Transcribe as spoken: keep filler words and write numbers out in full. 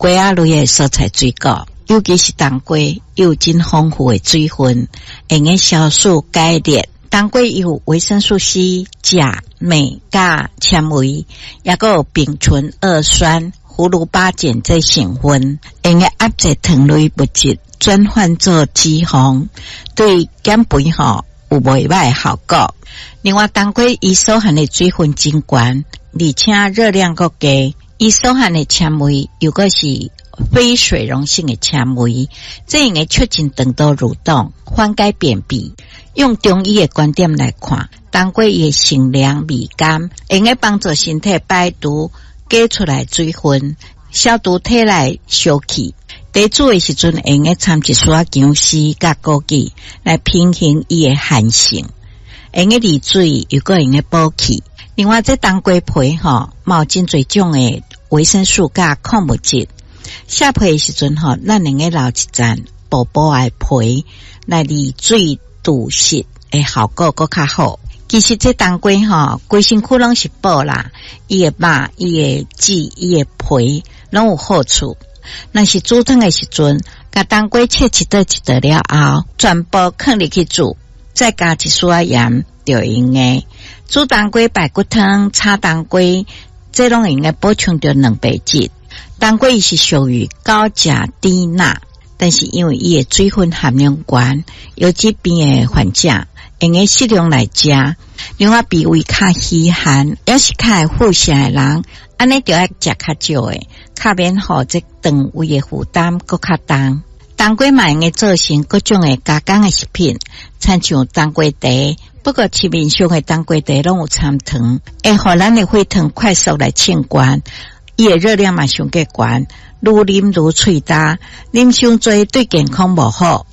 瓜仔类的蔬菜水果，尤其是冬瓜，有真丰富的水分，会用消暑解热。冬瓜有维生素 C、钾、镁、钾、纤维，也个有丙醇二酸、葫芦巴碱这成分，会用压制糖类物质，转换做脂肪，对减肥吼有袂歹的效果。另外，冬瓜伊所含的水分真高，而且热量够低，伊所含的纤维又个是非水溶性的纤维，这样会促进肠道蠕动，缓解便秘。用中医的观点来看，冬瓜伊的性凉味甘，会用帮助身体排毒，解出来水分，消毒体内湿气。在煮的时阵，会用掺一丝姜丝甲枸杞来平衡伊的寒性，会用利水，又个用补气。另外，这冬瓜皮吼，有真侪种的维生素甲矿物质。下皮的时阵吼，咱用个捞一层薄薄的皮来利水堵塞的效果更较好。其实这冬瓜吼，规身躯拢是补啦，伊的肉、伊的籽、伊的皮拢有好处。若是煮汤的时阵，甲冬瓜切一刀一刀了后，全部放入去煮，再加一丝仔盐就用的。煮冬瓜排骨汤、炒冬瓜，这拢用来补充着蛋白质。冬瓜伊是属于高钾低钠，但是因为伊的水分含量高，有疾病的患者用个适量来食。另外，脾胃较虚寒，也是较会腹泻的人，安尼就要食较少的，较免互这肠胃的负担搁较重。冬瓜嘛用个做成各种的加工的食品，亲像冬瓜茶。不过市面上的冬瓜茶拢有掺糖，会互咱的血糖快速来清关。伊的热量嘛上过悬，愈啉愈喙焦，啉伤多对健康无好。